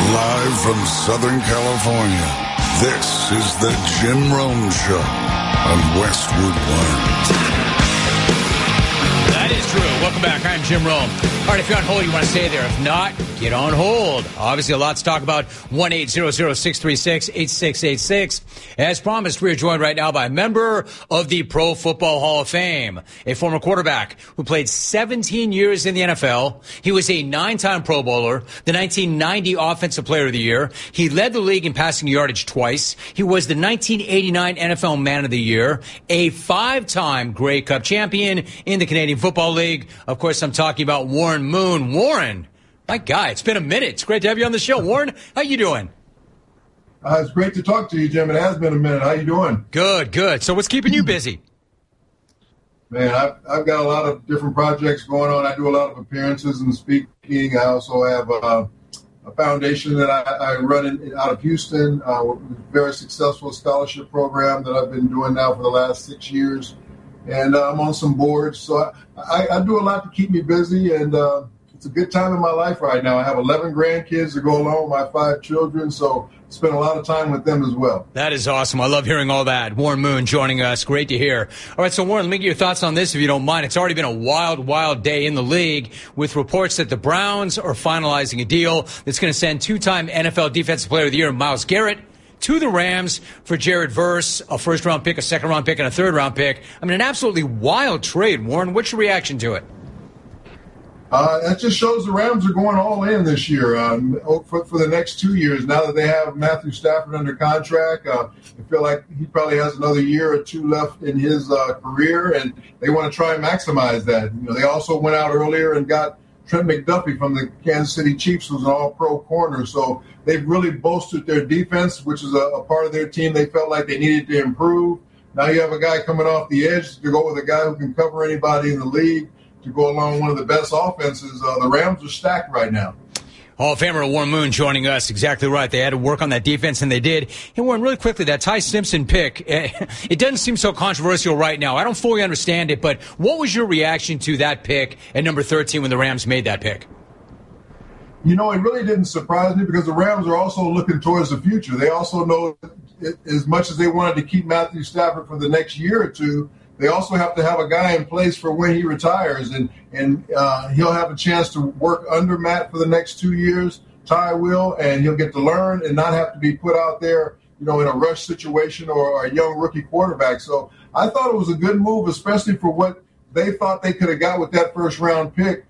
Live from Southern California, this is the Jim Rome Show on Westwood One. That is true. Welcome back. I'm Jim Rome. All right, if you're on hold, you want to stay there. If not, get on hold. Obviously, a lot to talk about. 1-800-636-8686. As promised, we are joined right now by a member of the Pro Football Hall of Fame, a former quarterback who played 17 years in the NFL. He was a 9-time Pro Bowler, the 1990 Offensive Player of the Year. He led the league in passing yardage twice. He was the 1989 NFL Man of the Year, a 5-time Grey Cup champion in the Canadian Football League. Of course, I'm talking about Warren Moon. Warren, my guy, it's been a minute. It's great to have you on the show. Warren, how you doing? It's great to talk to you, Jim. It has been a minute. How you doing? Good, good. So what's keeping you busy? Man, I've got a lot of different projects going on. I do a lot of appearances and speaking. I also have a foundation that I run out of Houston, a very successful scholarship program that I've been doing now for the last 6 years. And I'm on some boards. So I do a lot to keep me busy, and it's a good time in my life right now. I have 11 grandkids to go along with my 5 children, so spend a lot of time with them as well. That is awesome. I love hearing all that. Warren Moon joining us. Great to hear. All right, so Warren, let me get your thoughts on this if you don't mind. It's already been a wild, wild day in the league with reports that the Browns are finalizing a deal that's going to send 2-time NFL Defensive Player of the Year Myles Garrett to the Rams for Jared Verse, a first-round pick, a second-round pick, and a third-round pick. I mean, an absolutely wild trade. Warren, what's your reaction to it? That just shows the Rams are going all in this year for the next 2 years. Now that they have Matthew Stafford under contract, I feel like he probably has another year or 2 left in his career, and they want to try and maximize that. You know, they also went out earlier and got Trent McDuffie from the Kansas City Chiefs, who's an all-pro corner. So they've really bolstered their defense, which is a part of their team they felt like they needed to improve. Now you have a guy coming off the edge to go with a guy who can cover anybody in the league, to go along one of the best offenses. The Rams are stacked right now. Hall of Famer Warren Moon joining us. Exactly right. They had to work on that defense, and they did. Hey, Warren, really quickly, that Ty Simpson pick, it doesn't seem so controversial right now. I don't fully understand it, but what was your reaction to that pick at number 13 when the Rams made that pick? You know, it really didn't surprise me because the Rams are also looking towards the future. They also know as much as they wanted to keep Matthew Stafford for the next year or two, they also have to have a guy in place for when he retires, and he'll have a chance to work under Matt for the next 2 years. Ty will, and he'll get to learn and not have to be put out there, you know, in a rush situation or a young rookie quarterback. So I thought it was a good move, especially for what they thought they could have got with that first-round pick,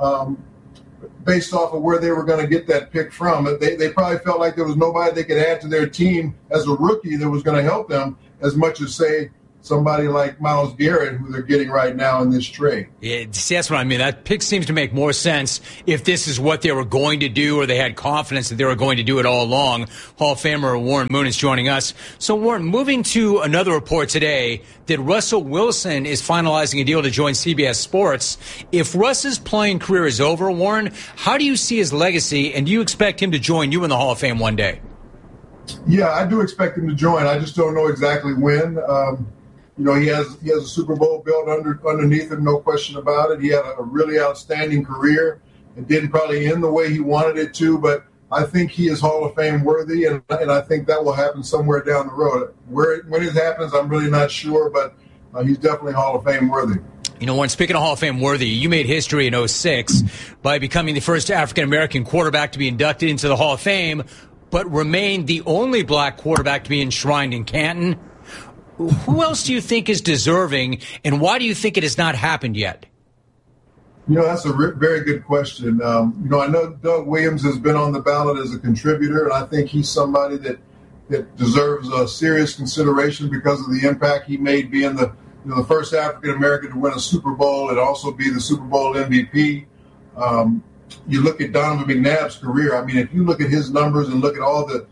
based off of where they were going to get that pick from. They probably felt like there was nobody they could add to their team as a rookie that was going to help them as much as, say, somebody like Myles Garrett, who they're getting right now in this trade. Yeah, see, that's what I mean. That pick seems to make more sense if this is what they were going to do or they had confidence that they were going to do it all along. Hall of Famer Warren Moon is joining us. So, Warren, moving to another report today that Russell Wilson is finalizing a deal to join CBS Sports. If Russ's playing career is over, Warren, how do you see his legacy, and do you expect him to join you in the Hall of Fame one day? Yeah, I do expect him to join. I just don't know exactly when. You know, he has a Super Bowl belt underneath him, no question about it. He had a really outstanding career. It didn't probably end the way he wanted it to, but I think he is Hall of Fame worthy, and I think that will happen somewhere down the road. When it happens, I'm really not sure, but he's definitely Hall of Fame worthy. You know, Warren, speaking of Hall of Fame worthy, you made history in 2006 by becoming the first African-American quarterback to be inducted into the Hall of Fame, but remained the only black quarterback to be enshrined in Canton. Who else do you think is deserving, and why do you think it has not happened yet? You know, that's a very good question. You know, I know Doug Williams has been on the ballot as a contributor, and I think he's somebody that deserves a serious consideration because of the impact he made being the first African-American to win a Super Bowl and also be the Super Bowl MVP. You look at Donovan McNabb's career. I mean, if you look at his numbers and look at all the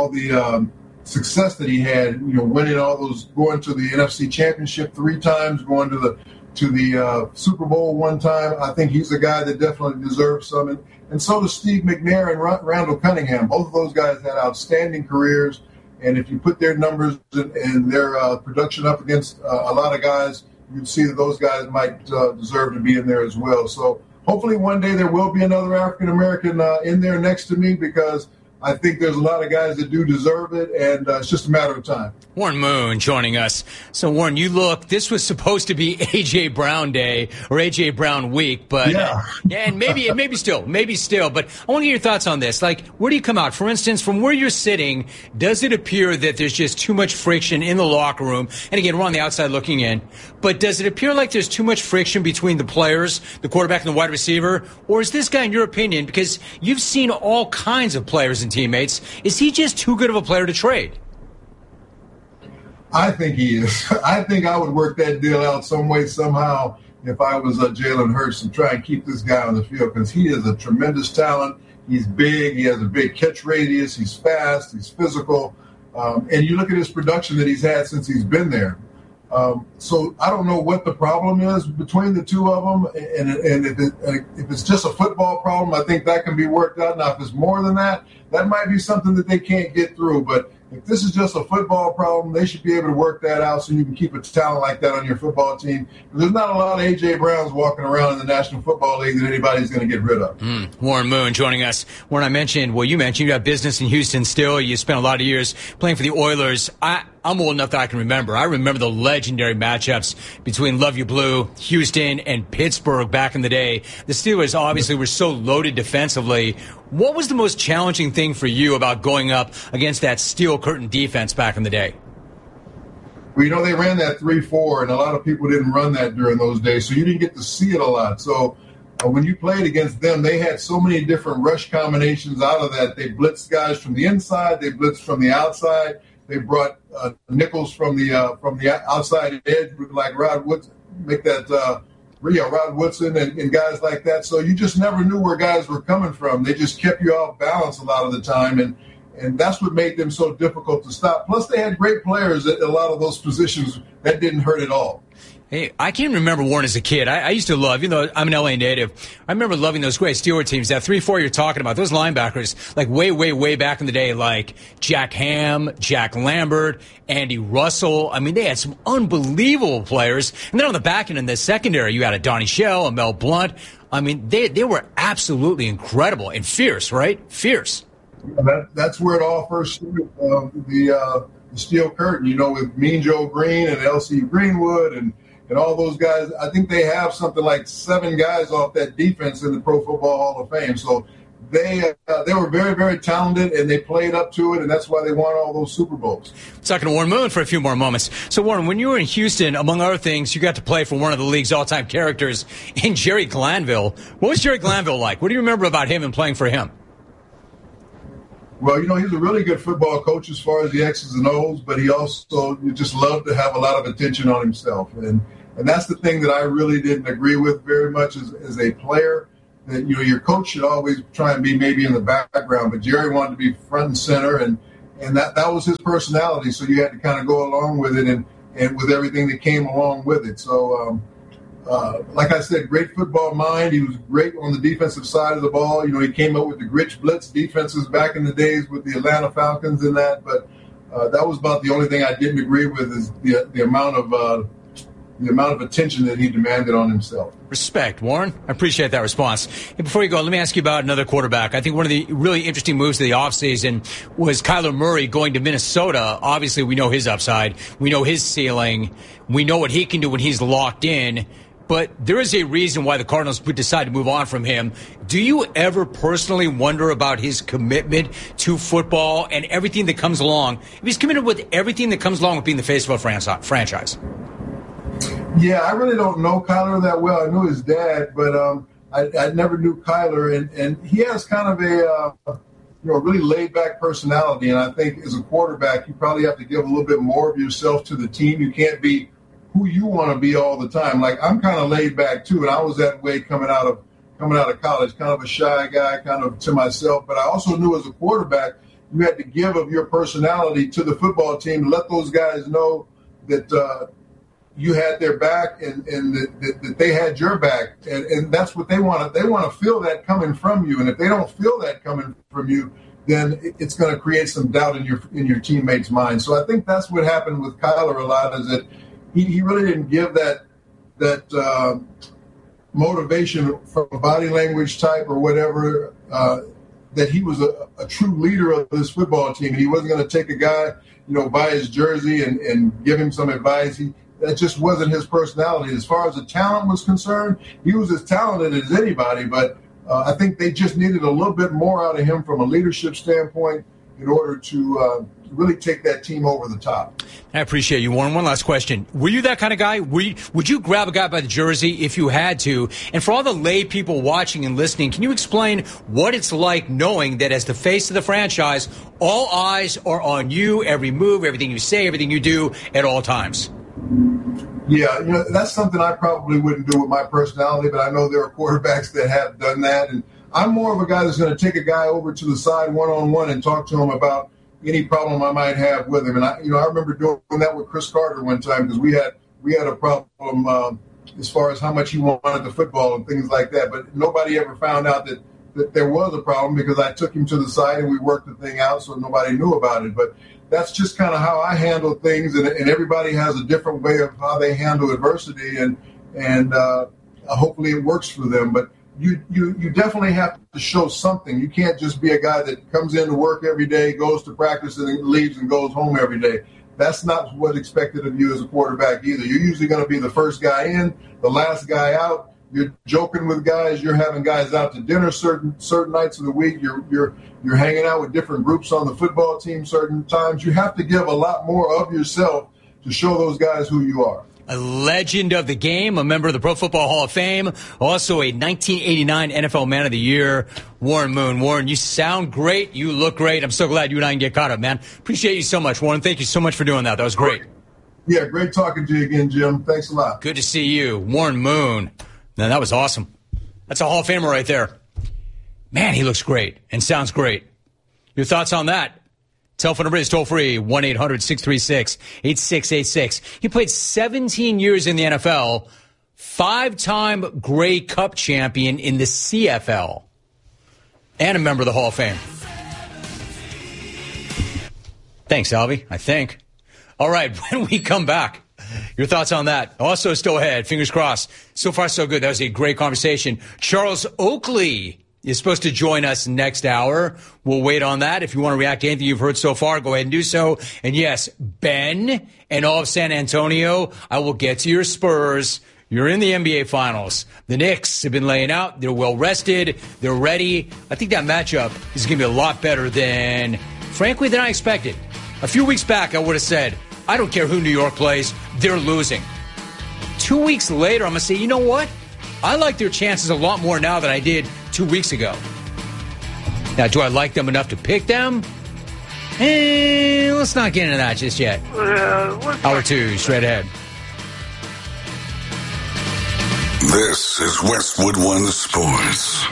success that he had, you know, winning all those, going to the NFC Championship 3 times, going to the Super Bowl 1 time. I think he's a guy that definitely deserves some. And so does Steve McNair and Randall Cunningham. Both of those guys had outstanding careers. And if you put their numbers and their production up against a lot of guys, you'd see that those guys might deserve to be in there as well. So hopefully one day there will be another African-American in there next to me, because I think there's a lot of guys that do deserve it, and it's just a matter of time. Warren Moon joining us. So, Warren, this was supposed to be A.J. Brown Day or A.J. Brown week, but and maybe still. But I want to get your thoughts on this. Like, where do you come out? For instance, from where you're sitting, does it appear that there's just too much friction in the locker room? And again, we're on the outside looking in, but does it appear like there's too much friction between the players, the quarterback and the wide receiver? Or is this guy, in your opinion, because you've seen all kinds of players and teammates, is he just too good of a player to trade? I think he is. I think I would work that deal out some way, somehow, if I was Jalen Hurts, and try and keep this guy on the field, because he is a tremendous talent. He's big. He has a big catch radius. He's fast. He's physical. And you look at his production that he's had since he's been there. So I don't know what the problem is between the two of them. And if it's just a football problem, I think that can be worked out. Now, if it's more than that, that might be something that they can't get through. But if this is just a football problem, they should be able to work that out so you can keep a talent like that on your football team. There's not a lot of A.J. Browns walking around in the National Football League that anybody's going to get rid of. Warren Moon joining us. Warren, you mentioned you have business in Houston still. You spent a lot of years playing for the Oilers. I'm old enough that I can remember. I remember the legendary matchups between Love You Blue, Houston, and Pittsburgh back in the day. The Steelers obviously were so loaded defensively. What was the most challenging thing for you about going up against that steel curtain defense back in the day? Well, they ran that 3-4, and a lot of people didn't run that during those days, so you didn't get to see it a lot. So when you played against them, they had so many different rush combinations out of that. They blitzed guys from the inside. They blitzed from the outside. They brought nickels from the outside edge, like Rod Woodson, Rod Woodson and guys like that. So you just never knew where guys were coming from. They just kept you off balance a lot of the time, and that's what made them so difficult to stop. Plus, they had great players at a lot of those positions. That didn't hurt at all. Hey, I can remember Warren as a kid. I used to love, even though I'm an LA native, I remember loving those great Steelers teams. That 3-4 you're talking about, those linebackers, like way back in the day, like Jack Ham, Jack Lambert, Andy Russell. I mean, they had some unbelievable players. And then on the back end in the secondary, you had a Donnie Shell, a Mel Blount. I mean, they were absolutely incredible and fierce, right? Fierce. That's where it all first started. The Steel Curtain, with Mean Joe Green and L.C. Greenwood and all those guys. I think they have something like 7 guys off that defense in the Pro Football Hall of Fame. So they were very, very talented, and they played up to it, and that's why they won all those Super Bowls. Talking to Warren Moon for a few more moments. So, Warren, when you were in Houston, among other things, you got to play for one of the league's all-time characters in Jerry Glanville. What was Jerry Glanville like? What do you remember about him and playing for him? Well, he's a really good football coach as far as the X's and O's, but he also just loved to have a lot of attention on himself. And that's the thing that I really didn't agree with very much as a player, that, your coach should always try and be maybe in the background, but Jerry wanted to be front and center, and that was his personality. So you had to kind of go along with it and with everything that came along with it. So, like I said, great football mind. He was great on the defensive side of the ball. He came up with the Gritch Blitz defenses back in the days with the Atlanta Falcons and that. But that was about the only thing I didn't agree with, is the amount of attention that he demanded on himself. Respect, Warren. I appreciate that response. And before you go, let me ask you about another quarterback. I think one of the really interesting moves of the offseason was Kyler Murray going to Minnesota. Obviously, we know his upside. We know his ceiling. We know what he can do when he's locked in. But there is a reason why the Cardinals would decide to move on from him. Do you ever personally wonder about his commitment to football and everything that comes along? If he's committed with everything that comes along with being the face of a franchise. Yeah, I really don't know Kyler that well. I knew his dad, but I never knew Kyler. And he has kind of a really laid-back personality. And I think as a quarterback, you probably have to give a little bit more of yourself to the team. You can't be who you want to be all the time. Like, I'm kind of laid back too, and I was that way coming out of college, kind of a shy guy, kind of to myself. But I also knew as a quarterback, you had to give of your personality to the football team to let those guys know that you had their back and that they had your back, and that's what they want. They want to feel that coming from you, and if they don't feel that coming from you, then it's going to create some doubt in your teammates' minds. So I think that's what happened with Kyler a lot, is that he really didn't give that motivation from a body language type or whatever that he was a true leader of this football team. He wasn't going to take a guy, by his jersey and give him some advice. That just wasn't his personality. As far as the talent was concerned, he was as talented as anybody, but I think they just needed a little bit more out of him from a leadership standpoint in order to really take that team over the top. I appreciate you, Warren. One last question. Were you that kind of guy? Would you grab a guy by the jersey if you had to? And for all the lay people watching and listening, can you explain what it's like knowing that as the face of the franchise, all eyes are on you, every move, everything you say, everything you do at all times? Yeah, that's something I probably wouldn't do with my personality, but I know there are quarterbacks that have done that. And I'm more of a guy that's going to take a guy over to the side one-on-one and talk to him about any problem I might have with him. And I remember doing that with Chris Carter one time because we had a problem as far as how much he wanted the football and things like that. But nobody ever found out that there was a problem because I took him to the side and we worked the thing out so nobody knew about it. But that's just kind of how I handle things, and everybody has a different way of how they handle adversity, and hopefully it works for them. But you definitely have to show something. You can't just be a guy that comes into work every day, goes to practice, and then leaves and goes home every day. That's not what's expected of you as a quarterback either. You're usually going to be the first guy in, the last guy out. You're joking with guys. You're having guys out to dinner certain nights of the week. You're hanging out with different groups on the football team certain times. You have to give a lot more of yourself to show those guys who you are. A legend of the game, a member of the Pro Football Hall of Fame, also a 1989 NFL Man of the Year, Warren Moon. Warren, you sound great. You look great. I'm so glad you and I can get caught up, man. Appreciate you so much, Warren. Thank you so much for doing that. That was great. Yeah, great talking to you again, Jim. Thanks a lot. Good to see you. Warren Moon. Man, that was awesome. That's a Hall of Famer right there. Man, he looks great and sounds great. Your thoughts on that? Telephone number is toll-free, 1-800-636-8686. He played 17 years in the NFL, 5-time Grey Cup champion in the CFL, and a member of the Hall of Fame. Thanks, Alvy, I think. All right, when we come back, your thoughts on that. Also still ahead, fingers crossed. So far, so good. That was a great conversation. Charles Oakley is supposed to join us next hour. We'll wait on that. If you want to react to anything you've heard so far, go ahead and do so. And yes, Ben and all of San Antonio, I will get to your Spurs. You're in the NBA Finals. The Knicks have been laying out. They're well rested. They're ready. I think that matchup is going to be a lot better than I expected. A few weeks back, I would have said, I don't care who New York plays. They're losing. 2 weeks later, I'm going to say, you know what? I like their chances a lot more now than I did 2 weeks ago. Now, do I like them enough to pick them? Let's not get into that just yet. Hour 2, straight ahead. This is Westwood One Sports.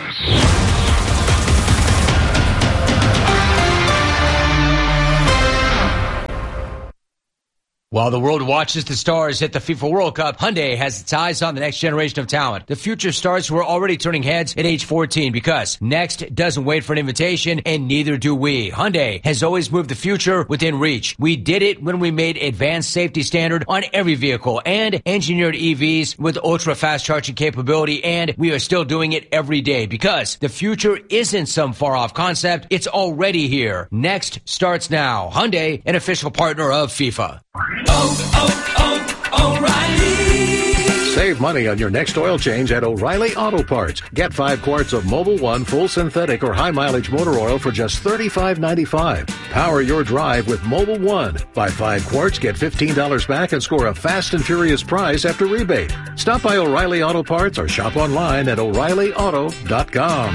While the world watches the stars hit the FIFA World Cup, Hyundai has its eyes on the next generation of talent. The future stars who are already turning heads at age 14 because next doesn't wait for an invitation, and neither do we. Hyundai has always moved the future within reach. We did it when we made advanced safety standard on every vehicle and engineered EVs with ultra-fast charging capability, and we are still doing it every day because the future isn't some far-off concept. It's already here. Next starts now. Hyundai, an official partner of FIFA. O'Reilly. Save money on your next oil change at O'Reilly Auto Parts. Get 5 quarts of Mobil 1 full synthetic or high mileage motor oil for just $35.95. Power your drive with Mobil 1. Buy 5 quarts, get $15 back, and score a fast and furious prize after rebate. Stop by O'Reilly Auto Parts or shop online at O'ReillyAuto.com.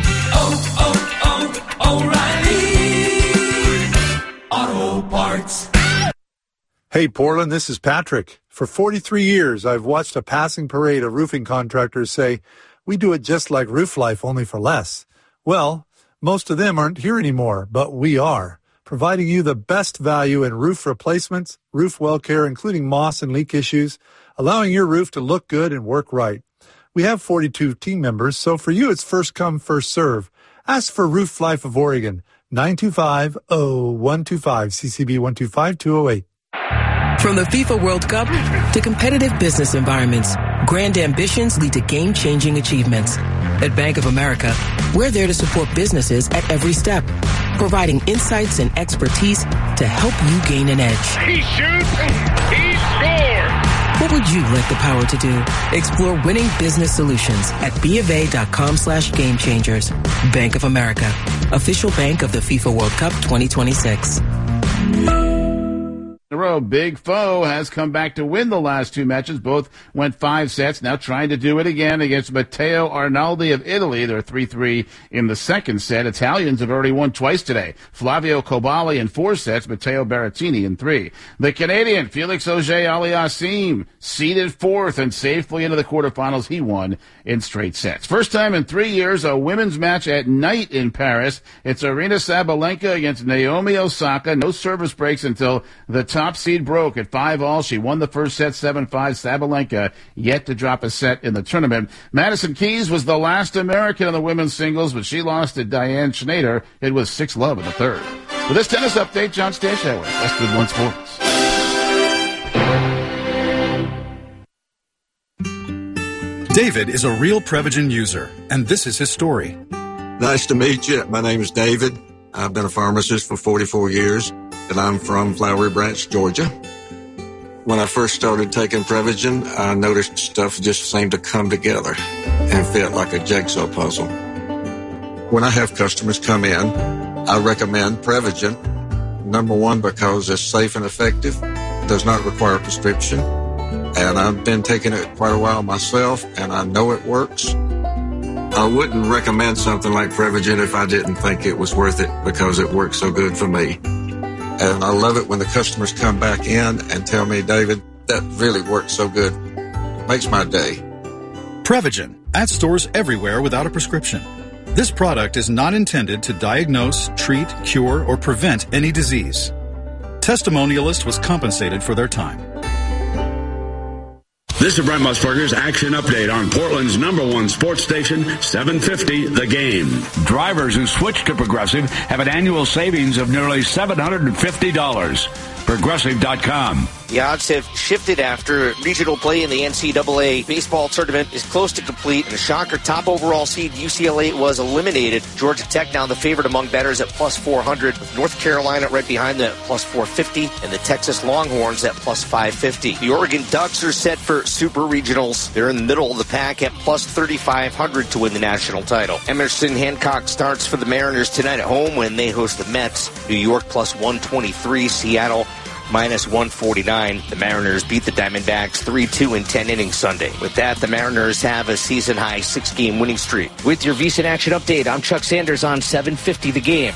O'Reilly Auto Parts. Hey, Portland, this is Patrick. For 43 years, I've watched a passing parade of roofing contractors say, we do it just like Roof Life, only for less. Well, most of them aren't here anymore, but we are, providing you the best value in roof replacements, roof well care, including moss and leak issues, allowing your roof to look good and work right. We have 42 team members, so for you, it's first come, first serve. Ask for Roof Life of Oregon, 925-0125, CCB 125208. From the FIFA World Cup to competitive business environments, grand ambitions lead to game-changing achievements. At Bank of America, we're there to support businesses at every step, providing insights and expertise to help you gain an edge. He shoots, he scores! What would you like the power to do? Explore winning business solutions at BofA.com/gamechangers. Bank of America, official bank of the FIFA World Cup 2026. In a row, Big Foe has come back to win the last two matches. Both went 5 sets. Now trying to do it again against Matteo Arnaldi of Italy. They're 3-3 in the second set. Italians have already won twice today. Flavio Cobali in 4 sets, Matteo Berrettini in 3. The Canadian Felix Auger-Aliassime seeded 4th and safely into the quarterfinals. He won in straight sets. First time in 3 years, a women's match at night in Paris. It's Aryna Sabalenka against Naomi Osaka. No service breaks until the top seed broke at 5-all. She won the first set 7-5. Sabalenka yet to drop a set in the tournament. Madison Keys was the last American in the women's singles, but she lost to Diane Schneider. It was 6-love in the third. For this tennis update, John Stashauer, Westwood One Sports. David is a real Prevagen user, and this is his story. Nice to meet you. My name is David. I've been a pharmacist for 44 years, and I'm from Flowery Branch, Georgia. When I first started taking Prevagen, I noticed stuff just seemed to come together and fit like a jigsaw puzzle. When I have customers come in, I recommend Prevagen. Number one, because it's safe and effective, does not require a prescription, and I've been taking it quite a while myself, and I know it works. I wouldn't recommend something like Prevagen if I didn't think it was worth it because it works so good for me. And I love it when the customers come back in and tell me, David, that really works so good. Makes my day. Prevagen, at stores everywhere without a prescription. This product is not intended to diagnose, treat, cure, or prevent any disease. Testimonialist was compensated for their time. This is Brent Musburger's Action Update on Portland's #1 sports station, 750 The Game. Drivers who switch to Progressive have an annual savings of nearly $750. Progressive.com. The odds have shifted after regional play in the NCAA baseball tournament is close to complete. And a shocker, top overall seed UCLA was eliminated. Georgia Tech now the favorite among bettors at plus 400, with North Carolina right behind them at plus 450, and the Texas Longhorns at plus 550. The Oregon Ducks are set for super regionals. They're in the middle of the pack at plus 3,500 to win the national title. Emerson Hancock starts for the Mariners tonight at home when they host the Mets. New York plus 123, Seattle minus 149. The Mariners beat the Diamondbacks 3-2 in 10 innings Sunday. With that, the Mariners have a season-high 6-game winning streak. With your VSiN Action Update, I'm Chuck Sanders on 750 The Game.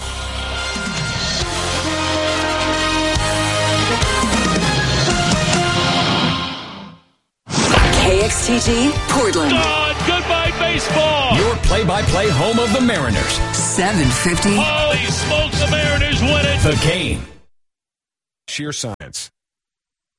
KXTG, Portland. Goodbye, baseball. Your play-by-play home of the Mariners. 750. Holy smokes, the Mariners win it. The Game. Sheer science.